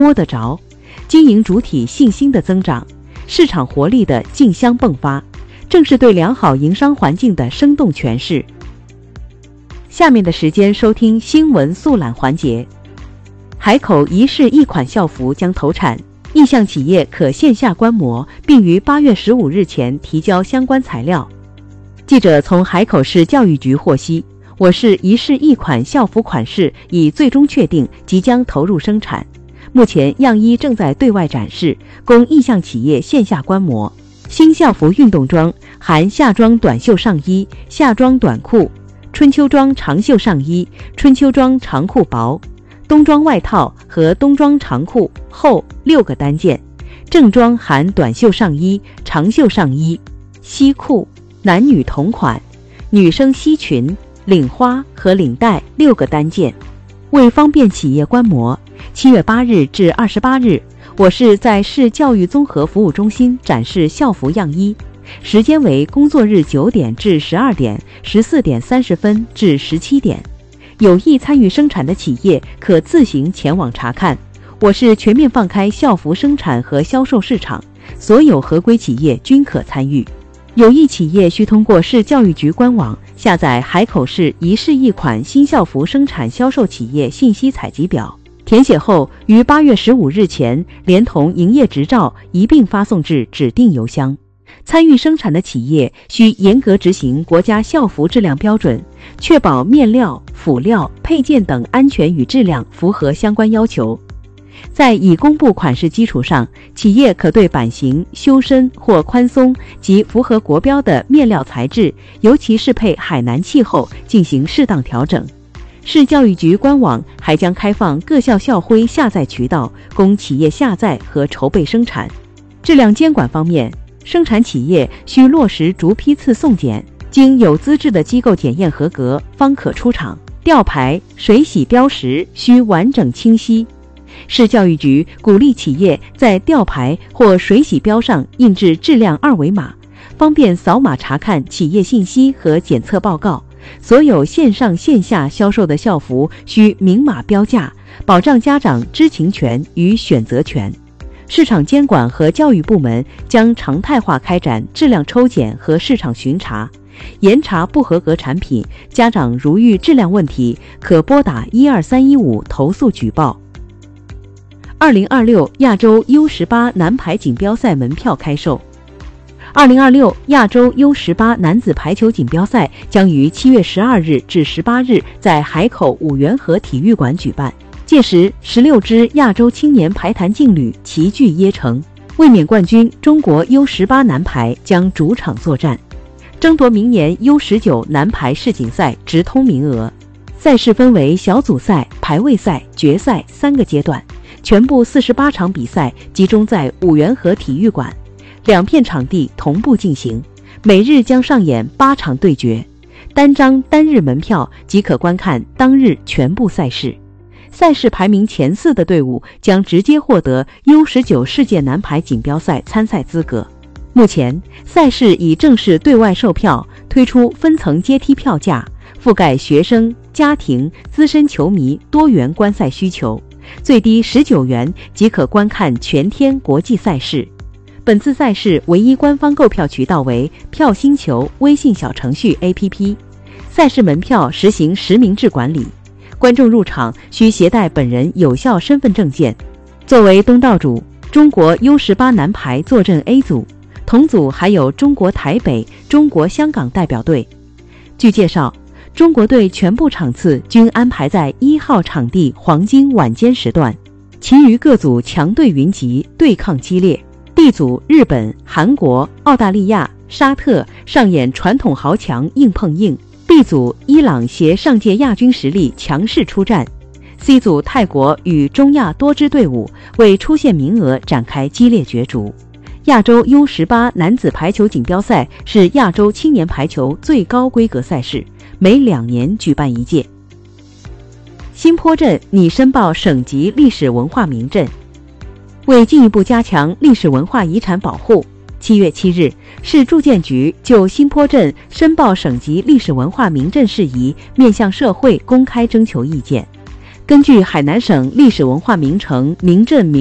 摸得着，经营主体信心的增长，市场活力的竞相迸发，正是对良好营商环境的生动诠释。下面的时间收听新闻速览环节。海口一式一款校服将投产，意向企业可线下观摩，并于8月15日前提交相关材料。记者从海口市教育局获悉，我市一式一款校服款式已最终确定，即将投入生产。目前样衣正在对外展示，供意向企业线下观摩。新校服运动装含夏装短袖上衣、夏装短裤、春秋装长袖上衣、春秋装长裤薄、冬装外套和冬装长裤厚6个单件，正装含短袖上衣、长袖上衣、西裤，男女同款，女生西裙、领花和领带6个单件。为方便企业观摩，7月8日至28日，我市在市教育综合服务中心展示校服样衣，时间为工作日9点至12点、14点30分至17点。有意参与生产的企业可自行前往查看。我市全面放开校服生产和销售市场，所有合规企业均可参与。有意企业需通过市教育局官网下载海口市一式一款新校服生产销售企业信息采集表，填写后于8月15日前连同营业执照一并发送至指定邮箱。参与生产的企业需严格执行国家校服质量标准，确保面料、辅料、配件等安全与质量符合相关要求。在已公布款式基础上，企业可对版型、修身或宽松及符合国标的面料材质，尤其适配海南气候进行适当调整。市教育局官网还将开放各校校徽下载渠道，供企业下载和筹备生产。质量监管方面，生产企业需落实逐批次送检，经有资质的机构检验合格方可出厂。吊牌、水洗标识需完整清晰。市教育局鼓励企业在吊牌或水洗标上印制质量2维码，方便扫码查看企业信息和检测报告。所有线上线下销售的校服需明码标价，保障家长知情权与选择权。市场监管和教育部门将常态化开展质量抽检和市场巡查，严查不合格产品。家长如遇质量问题，可拨打12315投诉举报。2026亚洲 U18 男排锦标赛门票开售。2026亚洲 U18 男子排球锦标赛将于7月12日至18日在海口五缘河体育馆举办。届时，16支亚洲青年排坛劲旅齐聚椰城，卫冕冠军中国 U18 男排将主场作战，争夺明年 U19 男排世锦赛直通名额。赛事分为小组赛、排位赛、决赛3个阶段，全部48场比赛集中在五缘河体育馆，2片场地同步进行，每日将上演8场对决，单张单日门票即可观看当日全部赛事。赛事排名前4的队伍将直接获得 U19 世界男排锦标赛参赛资格。目前，赛事已正式对外售票，推出分层阶梯票价，覆盖学生、家庭、资深球迷多元观赛需求，最低19元即可观看全天国际赛事。本次赛事唯一官方购票渠道为票星球微信小程序 APP， 赛事门票实行实名制管理，观众入场需携带本人有效身份证件。作为东道主，中国 U18 男排坐镇 A 组，同组还有中国台北、中国香港代表队。据介绍，中国队全部场次均安排在1号场地黄金晚间时段，其余各组强队云集，对抗激烈。D 组日本、韩国、澳大利亚、沙特上演传统豪强硬碰硬。B 组伊朗携上届亚军实力强势出战。C 组泰国与中亚多支队伍为出线名额展开激烈角逐。亚洲 U18 男子排球锦标赛是亚洲青年排球最高规格赛事，每2年举办一届。新坡镇拟申报省级历史文化名镇。为进一步加强历史文化遗产保护，7月7日，市住建局就新坡镇申报省级历史文化名镇事宜面向社会公开征求意见。 根据海南省历史文化名城、名镇名